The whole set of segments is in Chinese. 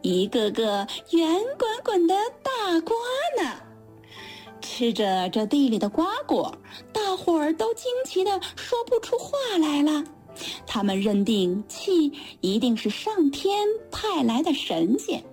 一个个圆滚滚的大瓜呢。吃着这地里的瓜果，大伙儿都惊奇地说不出话来了。他们认定气一定是上天派来的神仙。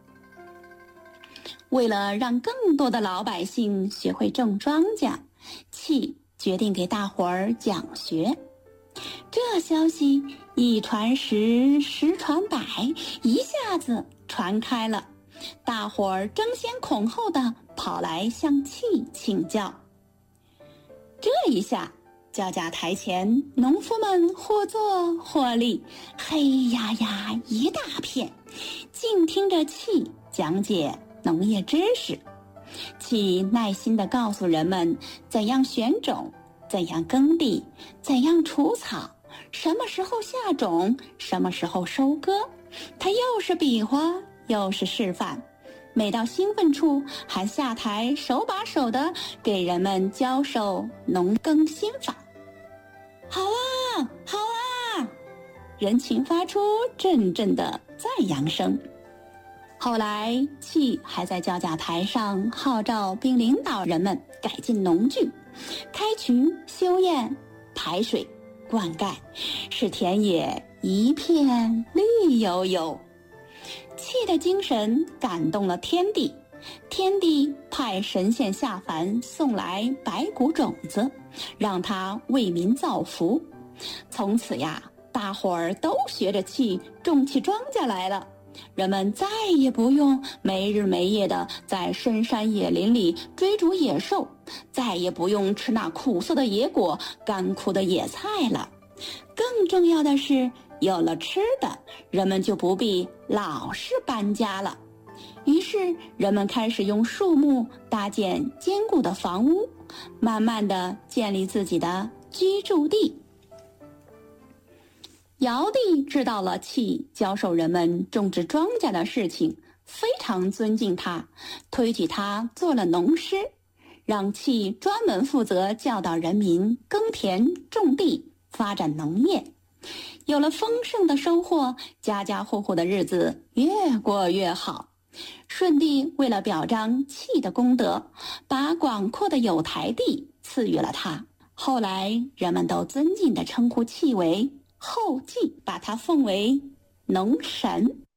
为了让更多的老百姓学会种庄稼，气决定给大伙儿讲学。这消息一传十，十传百，一下子传开了，大伙儿争先恐后地跑来向气请教。这一下，交价台前，农夫们或坐或立，黑压压一大片，静听着气讲解农业知识。气耐心地告诉人们怎样选种，怎样耕地，怎样除草，什么时候下种，什么时候收割。他又是比划，又是示范，每到兴奋处还下台手把手地给人们教授农耕心法。好啊，好啊！人群发出阵阵的赞扬声。后来，气还在交价台上号召并领导人们改进农具，开渠、修堰、排水、灌溉，使田野一片绿油油。气的精神感动了天地，天地派神仙下凡送来白谷种子，让他为民造福。从此呀，大伙儿都学着气种起庄稼来了。人们再也不用没日没夜地在深山野林里追逐野兽，再也不用吃那苦涩的野果、干枯的野菜了。更重要的是，有了吃的，人们就不必老是搬家了。于是，人们开始用树木搭建坚固的房屋，慢慢地建立自己的居住地。尧帝知道了气教授人们种植庄稼的事情，非常尊敬他，推举他做了农师，让气专门负责教导人民耕田种地，发展农业。有了丰盛的收获，家家户户的日子越过越好。舜帝为了表彰气的功德，把广阔的有台地赐予了他。后来人们都尊敬地称呼气为后稷，把他奉为农神。